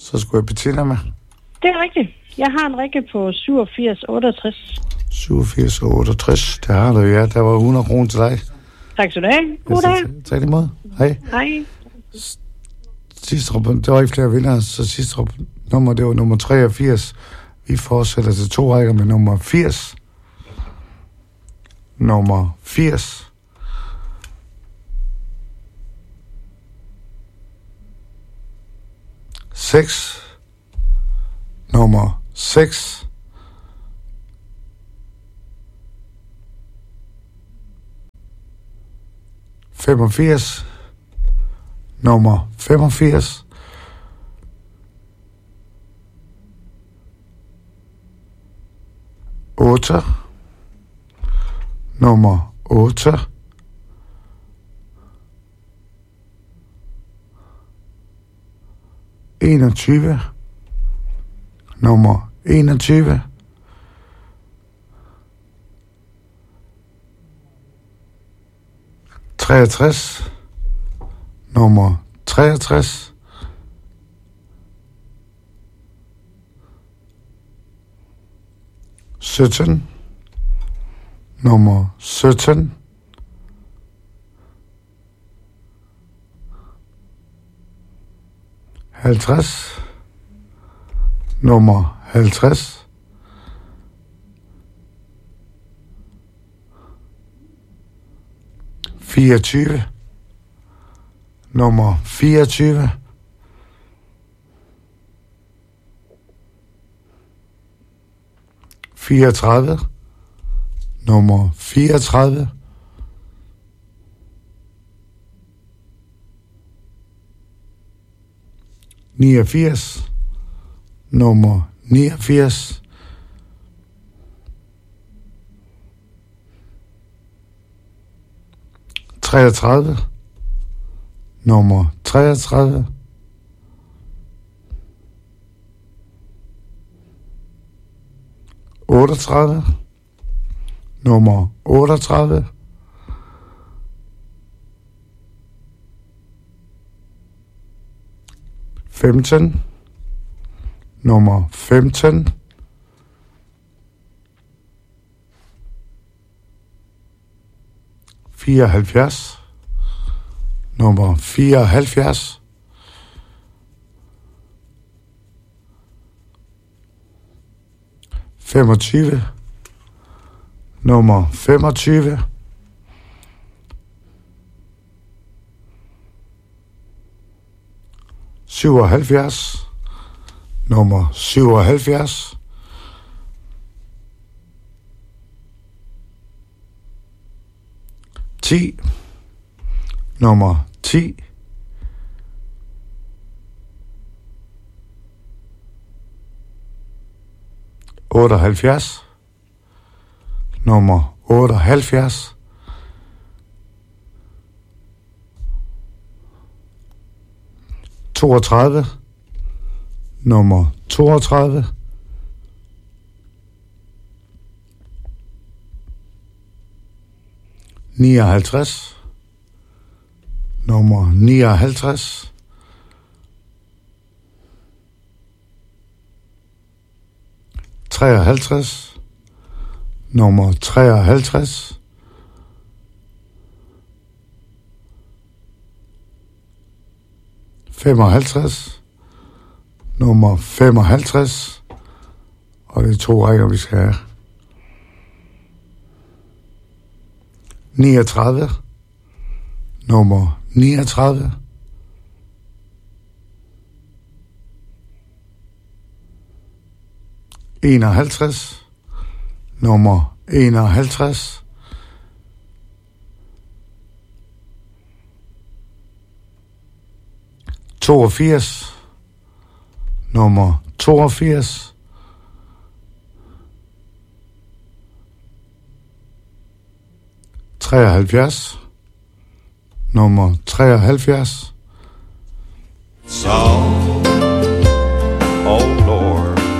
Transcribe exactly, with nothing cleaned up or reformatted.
Så skulle jeg Bettina med. Det er rigtigt. Jeg har en række på syvogfirs otteogtres. syvogfirs otteogtres. Det har du, ja. Der var hundrede kroner til dig. Tak skal du have. God dag. Tak imod. Hej. Hej. Sidste runde, der var ikke flere vinder, så sidste runde, nummer, det var nummer treogfirs. Vi fortsætter til to rækker med nummer firs. Nummer firs. seks. Nummer seks. femogfirs. Nummer femogfirs. otte. Nummer otte. enogtyve. Nummer enogtyve. treogtres. Nummer treogtres. sytten. Nummer sytten. halvtreds. Nummer halvtreds. fireogtyve. Nummer fireogtyve. fireogtredive. Nummer fireogtredive. niogfirs. Nummer niogfirs. treogtredive. Nummer treogtredive. otteogtredive. Nummer otteogtredive. femten. Nummer femten. fireoghalvfjerds. Nummer fireoghalvfjerds. femogtyve. Nummer femogtyve. syvoghalvfjerds. Nummer syvoghalvfjerds. ti. Nummer ti. otteoghalvfjerds. Nummer otteoghalvfjerds. toogtredive. Nummer toogtredive. nioghalvtreds. Nummer nioghalvtreds. treoghalvtreds. Nummer treoghalvtreds. femoghalvtreds. Nummer femoghalvtreds. Og det er to rækker, vi skal have. niogtredive. Nummer niogtredive. enoghalvtreds. Nummer enoghalvtreds. toogfirs. Nummer toogfirs. treoghalvfjerds. Nummer treoghalvfjerds. Så